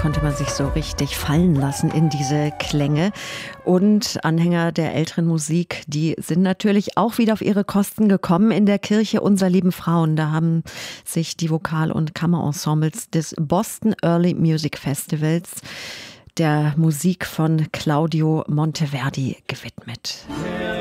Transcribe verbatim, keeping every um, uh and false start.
konnte man sich so richtig fallen lassen in diese Klänge. Und Anhänger der älteren Musik, die sind natürlich auch wieder auf ihre Kosten gekommen in der Kirche Unser lieben Frauen. Da haben sich die Vokal- und Kammerensembles des Boston Early Music Festivals der Musik von Claudio Monteverdi gewidmet.